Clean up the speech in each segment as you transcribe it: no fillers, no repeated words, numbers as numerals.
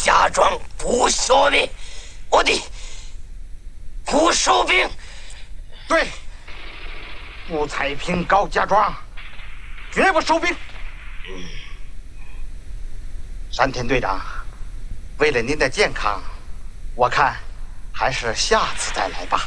家庄不消灭我的不收兵。 对，不踩平高家庄，绝不收兵。山田队长，为了您的健康，我看还是下次再来吧。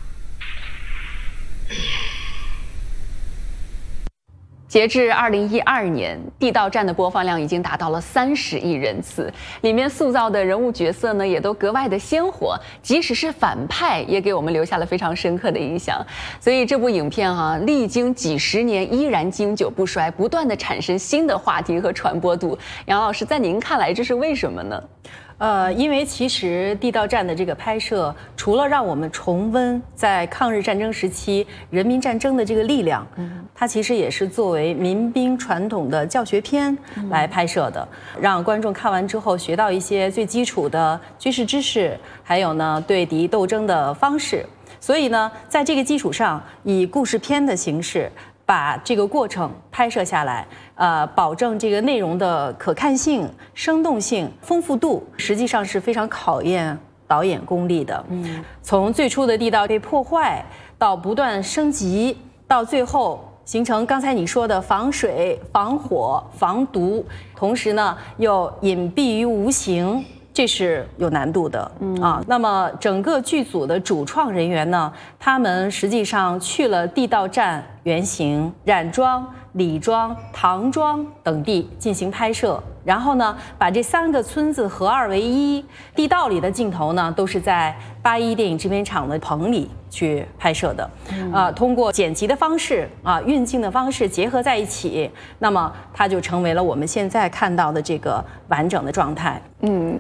截至2012年，地道战的播放量已经达到了30亿人次，里面塑造的人物角色呢，也都格外的鲜活，即使是反派，也给我们留下了非常深刻的印象。所以这部影片历经几十年依然经久不衰，不断的产生新的话题和传播度。杨老师，在您看来，这是为什么呢？ 因为其实地道战的这个拍摄，除了让我们重温在抗日战争时期人民战争的这个力量，它其实也是作为民兵传统的教学片来拍摄的，让观众看完之后学到一些最基础的军事知识，还有呢对敌斗争的方式。所以呢，在这个基础上，以故事片的形式把这个过程拍摄下来，保证这个内容的可看性、生动性、丰富度，实际上是非常考验导演功力的。从最初的地道被破坏，到不断升级，到最后形成刚才你说的防水、防火、防毒，同时呢又隐蔽于无形。这是有难度的那么整个剧组的主创人员呢，他们实际上去了地道战原型冉庄、李庄、唐庄等地进行拍摄，然后呢，把这3个村子合二为一。地道里的镜头呢，都是在81电影制片厂的棚里去拍摄的，通过剪辑的方式运镜的方式结合在一起，那么它就成为了我们现在看到的这个完整的状态。